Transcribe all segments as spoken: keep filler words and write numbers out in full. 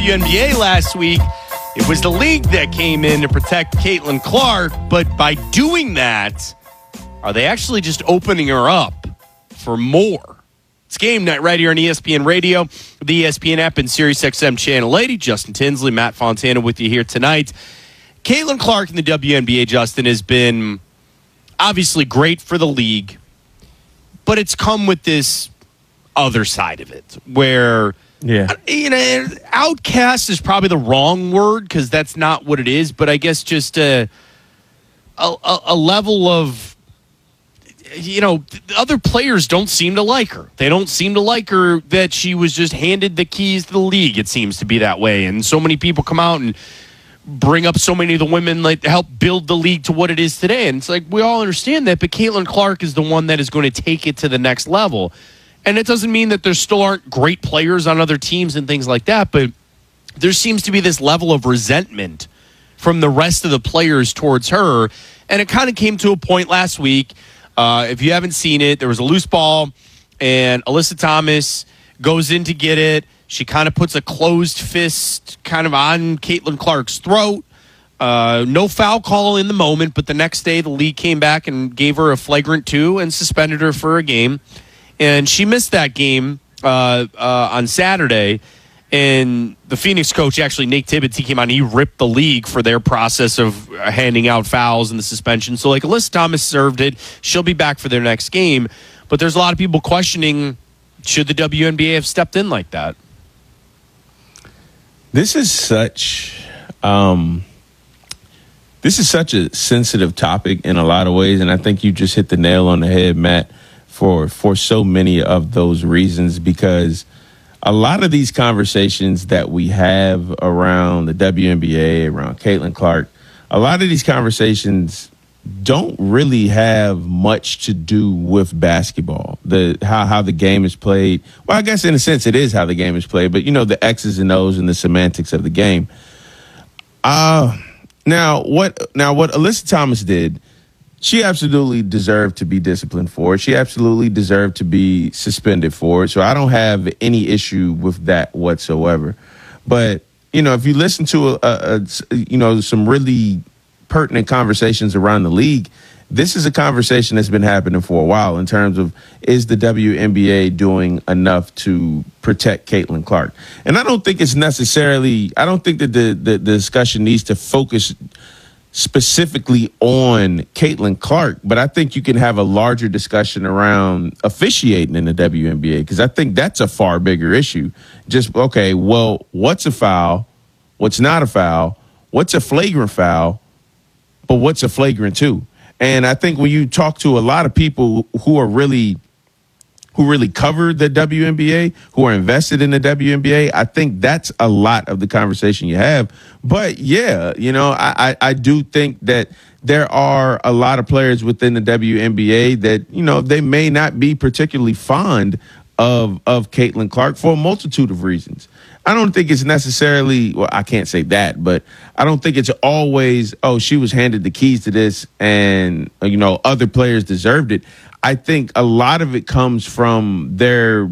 N B A last week, it was the league that came in to protect Caitlin Clark, but by doing that, are they actually just opening her up for more? It's game night right here on E S P N Radio, the E S P N app, and SiriusXM Channel eighty. Justin Tinsley, Matt Fontana with you here tonight. Caitlin Clark in the W N B A, Justin, has been obviously great for the league, but it's come with this other side of it where, yeah, you know, outcast is probably the wrong word because that's not what it is, but I guess just a, a, a level of, you know, other players don't seem to like her. They don't seem to like her that she was just handed the keys to the league. It seems to be that way. And so many people come out and bring up so many of the women like to help build the league to what it is today. And it's like, we all understand that, but Caitlin Clark is the one that is going to take it to the next level. And it doesn't mean that there still aren't great players on other teams and things like that, but there seems to be this level of resentment from the rest of the players towards her. And it kind of came to a point last week. Uh, if you haven't seen it, there was a loose ball, and Alyssa Thomas goes in to get it. She kind of puts a closed fist kind of on Caitlin Clark's throat. Uh, no foul call in the moment, but the next day the league came back and gave her a flagrant two and suspended her for a game. And she missed that game uh, uh, on Saturday. And the Phoenix coach, actually, Nate Tibbetts, he came on, he ripped the league for their process of handing out fouls and the suspension. So, like, Alyssa Thomas served it. She'll be back for their next game. But there's a lot of people questioning, should the W N B A have stepped in like that? This is such, um, this is such a sensitive topic in a lot of ways. And I think you just hit the nail on the head, Matt, for, for so many of those reasons, because a lot of these conversations that we have around the W N B A, around Caitlin Clark, a lot of these conversations don't really have much to do with basketball, the how, how the game is played. Well, I guess in a sense it is how the game is played, but, you know, the X's and O's and the semantics of the game. Uh, now, what, now what Alyssa Thomas did, she absolutely deserved to be disciplined for it. She absolutely deserved to be suspended for it. So I don't have any issue with that whatsoever. But, you know, if you listen to, a, a, a, you know, some really pertinent conversations around the league, this is a conversation that's been happening for a while in terms of, is the W N B A doing enough to protect Caitlin Clark? And I don't think it's necessarily, I don't think that the, the, the discussion needs to focus specifically on Caitlin Clark, but I think you can have a larger discussion around officiating in the W N B A, because I think that's a far bigger issue. Just, okay, well, what's a foul? What's not a foul? What's a flagrant foul? But what's a flagrant two? And I think when you talk to a lot of people who are really who really cover the W N B A, who are invested in the W N B A, I think that's a lot of the conversation you have. But, yeah, you know, I, I, I do think that there are a lot of players within the W N B A that, you know, they may not be particularly fond of, of Caitlin Clark for a multitude of reasons. I don't think it's necessarily, well, I can't say that, but I don't think it's always, oh, she was handed the keys to this and, you know, other players deserved it. I think a lot of it comes from their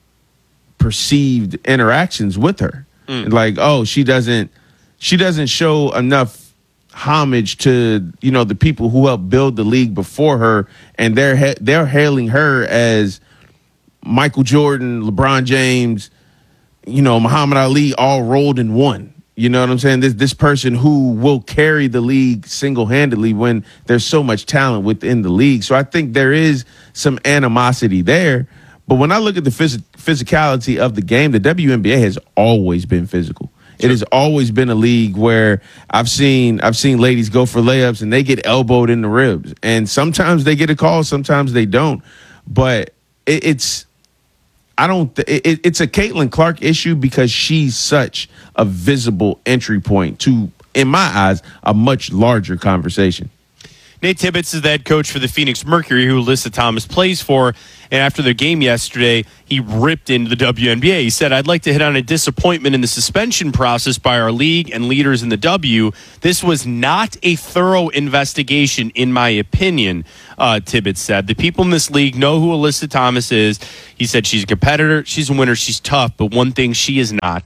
perceived interactions with her. Mm. Like, oh, she doesn't she doesn't show enough homage to, you know, the people who helped build the league before her, and they're ha- they're hailing her as Michael Jordan, LeBron James, you know, Muhammad Ali, all rolled in one. You know what I'm saying? This this person who will carry the league single-handedly when there's so much talent within the league. So I think there is some animosity there. But when I look at the phys- physicality of the game, the W N B A has always been physical. Sure. It has always been a league where I've seen I've seen ladies go for layups and they get elbowed in the ribs. And sometimes they get a call, sometimes they don't. But it, it's I don't. Th- it, it's a Caitlin Clark issue because she's such a visible entry point to, in my eyes, a much larger conversation. Nate Tibbetts is the head coach for the Phoenix Mercury, who Alyssa Thomas plays for. And after their game yesterday, he ripped into the W N B A. He said, I'd like to hit on a disappointment in the suspension process by our league and leaders in the W. This was not a thorough investigation, in my opinion, uh, Tibbetts said. The people in this league know who Alyssa Thomas is. He said she's a competitor, she's a winner, she's tough, but one thing she is not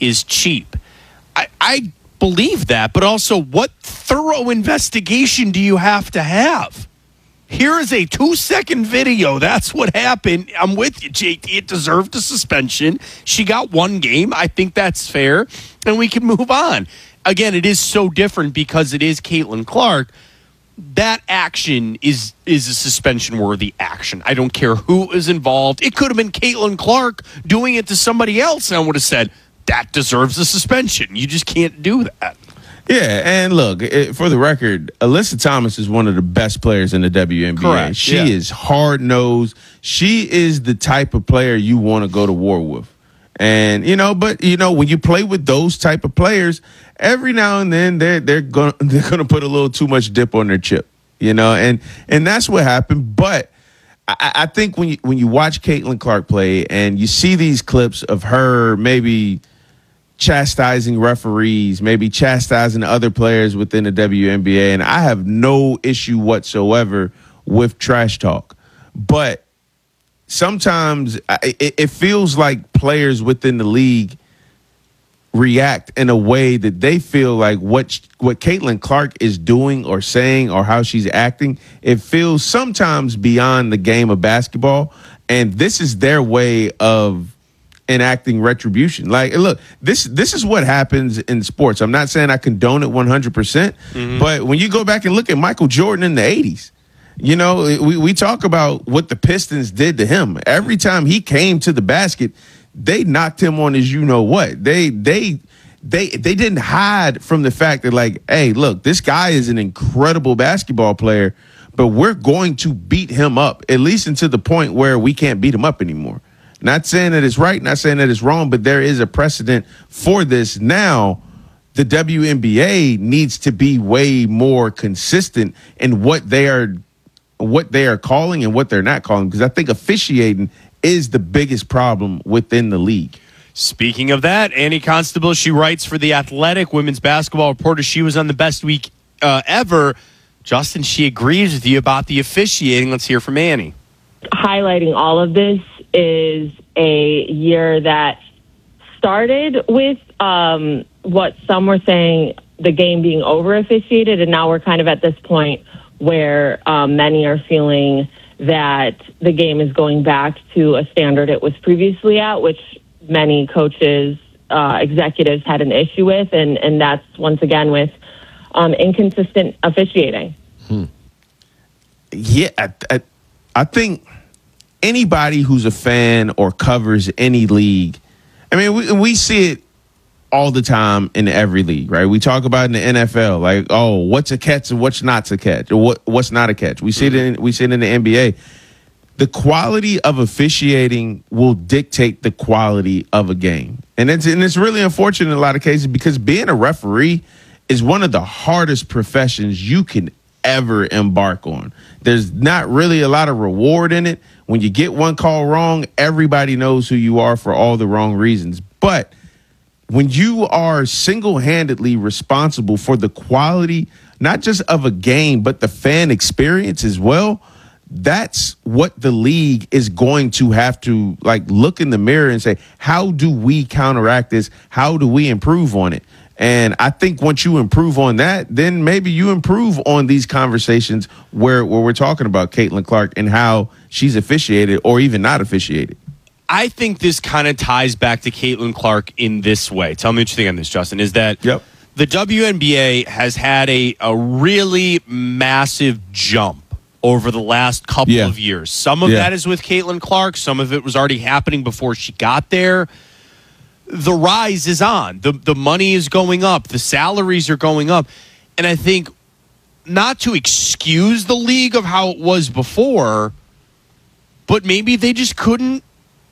is cheap. I, I believe that, but also what thorough investigation do you have to have? Here is a two-second video. That's what happened. I'm with you, J T. It deserved a suspension. She got one game. I think that's fair, and we can move on. Again, it is so different because it is Caitlin Clark. That action is is a suspension-worthy action. I don't care who is involved. It could have been Caitlin Clark doing it to somebody else, and I would have said, that deserves a suspension. You just can't do that. Yeah, and look, it, for the record, Alyssa Thomas is one of the best players in the W N B A. Correct, she yeah. is hard-nosed. She is the type of player you want to go to war with. And, you know, but, you know, when you play with those type of players, every now and then they're they're going they're going to put a little too much dip on their chip, you know, and and that's what happened. But I, I think when you when you watch Caitlin Clark play and you see these clips of her maybe chastising referees, maybe chastising other players within the W N B A, and I have no issue whatsoever with trash talk, but sometimes it, it feels like players within the league react in a way that they feel like what what Caitlin Clark is doing or saying or how she's acting, it feels sometimes beyond the game of basketball, and this is their way of enacting retribution. Like, look, this this is what happens in sports. I'm not saying I condone it one hundred percent, mm-hmm. but when you go back and look at Michael Jordan in the eighties, you know, we, we talk about what the Pistons did to him. Every time he came to the basket, they knocked him on his you-know-what. They they they they didn't hide from the fact that, like, hey, look, this guy is an incredible basketball player, but we're going to beat him up, at least until the point where we can't beat him up anymore. Not saying that it's right, not saying that it's wrong, but there is a precedent for this. Now, the W N B A needs to be way more consistent in what they are what they are calling and what they're not calling, because I think officiating is the biggest problem within the league. Speaking of that, Annie Constable, she writes for The Athletic, women's basketball reporter. She was on the best week uh, ever. Justin, she agrees with you about the officiating. Let's hear from Annie. Highlighting all of this is a year that started with um, what some were saying, the game being over officiated, and now we're kind of at this point where um, many are feeling that the game is going back to a standard it was previously at, which many coaches, uh, executives had an issue with, and, and that's once again with um, inconsistent officiating. Hmm. Yeah, I, I, I think anybody who's a fan or covers any league, I mean, we, we see it all the time in every league, right? We talk about in the N F L, like, oh, what's a catch and what's not a catch, or what what's not a catch. We see it in we see it in the N B A. The quality of officiating will dictate the quality of a game, and it's and it's really unfortunate in a lot of cases, because being a referee is one of the hardest professions you can ever embark on. There's not really a lot of reward in it. When you get one call wrong, everybody knows who you are for all the wrong reasons. But when you are single-handedly responsible for the quality, not just of a game, but the fan experience as well, that's what the league is going to have to, like, look in the mirror and say, how do we counteract this? How do we improve on it? And I think once you improve on that, then maybe you improve on these conversations where, where we're talking about Caitlin Clark and how she's officiated or even not officiated. I think this kind of ties back to Caitlin Clark in this way. Tell me what you think on this, Justin, is that yep. the W N B A has had a, a really massive jump over the last couple yeah. of years. Some of yeah. that is with Caitlin Clark. Some of it was already happening before she got there. The rise is on. The, the money is going up. The salaries are going up. And I think, not to excuse the league of how it was before, but maybe they just couldn't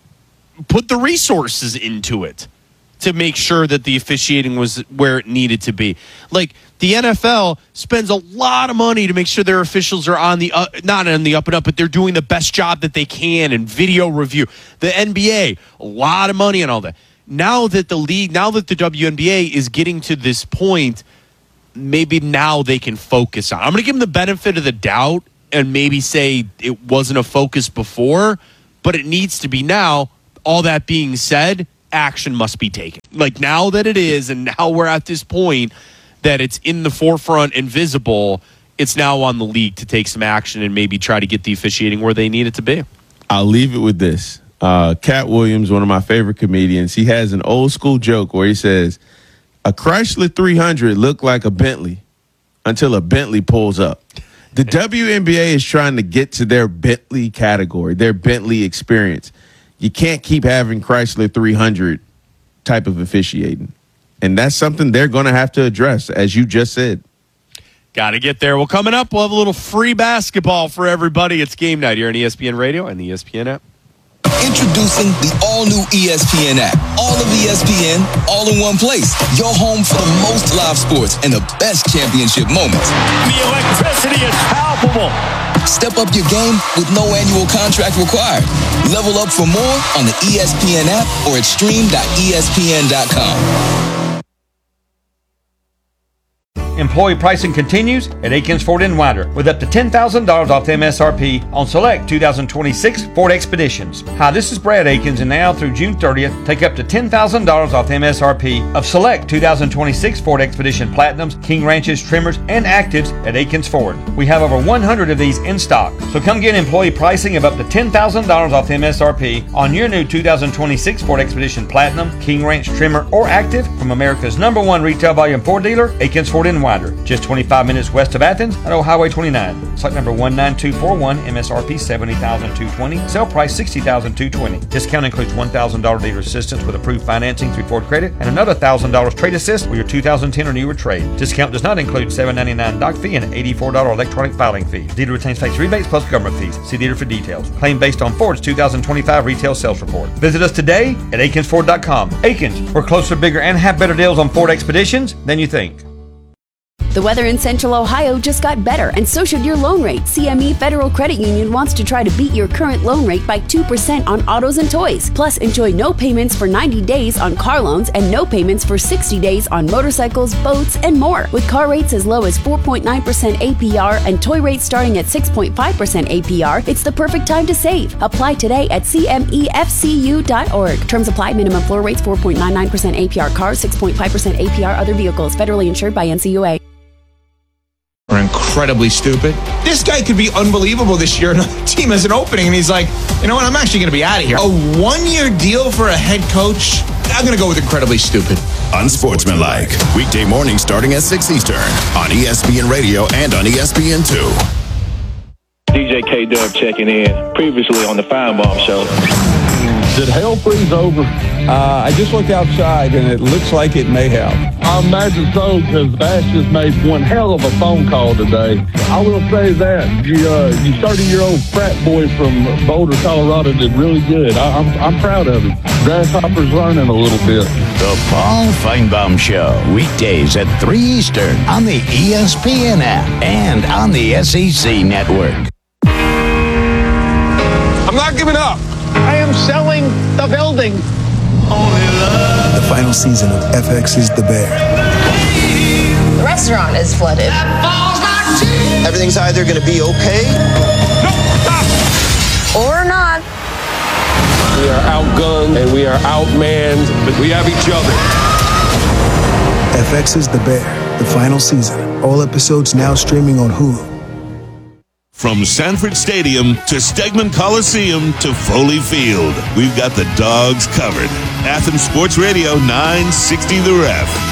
put the resources into it to make sure that the officiating was where it needed to be. Like, the N F L spends a lot of money to make sure their officials are on the, uh, not on the up and up, but they're doing the best job that they can in video review. The N B A, a lot of money and all that. Now that the league, now that the W N B A is getting to this point, maybe now they can focus on. I'm going to give them the benefit of the doubt and maybe say it wasn't a focus before, but it needs to be now. All that being said, action must be taken. Like, now that it is, and now we're at this point that it's in the forefront and visible, it's now on the league to take some action and maybe try to get the officiating where they need it to be. I'll leave it with this. Uh, Cat Williams, one of my favorite comedians, he has an old school joke where he says, a Chrysler three hundred looked like a Bentley until a Bentley pulls up. The W N B A is trying to get to their Bentley category, their Bentley experience. You can't keep having Chrysler three hundred type of officiating. And that's something they're going to have to address, as you just said. Got to get there. Well, coming up, we'll have a little free basketball for everybody. It's game night here on E S P N Radio and the E S P N app. Introducing the all-new E S P N app. All of E S P N, all in one place. Your home for the most live sports and the best championship moments. The electricity is palpable. Step up your game with no annual contract required. Level up for more on the E S P N app or at stream dot E S P N dot com. Employee pricing continues at Akins Ford in Winder with up to ten thousand dollars off the M S R P on select two thousand twenty-six Ford Expeditions. Hi, this is Brad Akins, and now through June thirtieth, take up to ten thousand dollars off the M S R P of select two thousand twenty-six Ford Expedition Platinums, King Ranches, Trimmers, and Actives at Akins Ford. We have over one hundred of these in stock, so come get employee pricing of up to ten thousand dollars off the M S R P on your new two thousand twenty-six Ford Expedition Platinum, King Ranch, Trimmer, or Active from America's number one retail volume Ford dealer, Akins Ford in Winder. Just twenty-five minutes west of Athens on Old Highway twenty-nine. Site number one nine two four one, M S R P seventy thousand two hundred twenty dollars, sale price sixty thousand two hundred twenty dollars. Discount includes one thousand dollars dealer assistance with approved financing through Ford Credit and another one thousand dollars trade assist with your two thousand ten or newer trade. Discount does not include seven dollars and ninety-nine cents doc fee and eighty-four dollars electronic filing fee. Dealer retains tax rebates plus government fees. See dealer for details. Claim based on Ford's two thousand twenty-five retail sales report. Visit us today at akins ford dot com. Akins, we're closer, bigger, and have better deals on Ford Expeditions than you think. The weather in Central Ohio just got better, and so should your loan rate. C M E Federal Credit Union wants to try to beat your current loan rate by two percent on autos and toys. Plus, enjoy no payments for ninety days on car loans and no payments for sixty days on motorcycles, boats, and more. With car rates as low as four point nine percent A P R and toy rates starting at six point five percent A P R, it's the perfect time to save. Apply today at C M E F C U dot org. Terms apply. Minimum floor rates four point nine nine percent A P R cars, six point five percent A P R other vehicles. Federally insured by N C U A. Are incredibly stupid. This guy could be unbelievable this year. Another team has an opening, and he's like, you know what? I'm actually going to be out of here. A one-year deal for a head coach? I'm going to go with incredibly stupid. Unsportsmanlike. Weekday morning starting at six Eastern on E S P N Radio and on E S P N two. D J K-Dub checking in. Previously on the Feinbaum Show. Did hell freeze over? Uh, I just looked outside, and it looks like it may have. I imagine so, because Bash just made one hell of a phone call today. I will say that. You uh, you thirty-year-old frat boy from Boulder, Colorado did really good. I, I'm, I'm proud of him. Grasshopper's learning a little bit. The Paul Feinbaum Show, weekdays at three Eastern on the E S P N app and on the S E C network. I'm not giving up. I am selling the building. The final season of F X's The Bear. The restaurant is flooded. Everything's either going to be okay or not. We are outgunned and we are outmanned, but we have each other. F X's The Bear, the final season. All episodes now streaming on Hulu. From Sanford Stadium to Stegman Coliseum to Foley Field, we've got the dogs covered. Athens Sports Radio nine sixty The Ref.